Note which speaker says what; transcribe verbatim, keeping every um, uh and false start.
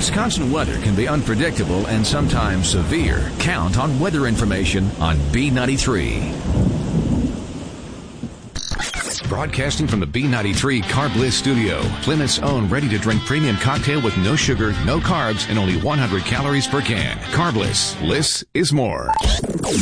Speaker 1: Wisconsin weather can be unpredictable and sometimes severe. Count on weather information on B ninety-three. Broadcasting from the B ninety-three Carb Bliss studio, Plymouth's own ready-to-drink premium cocktail with no sugar, no carbs, and only one hundred calories per can. Carb Bliss. Bliss is more.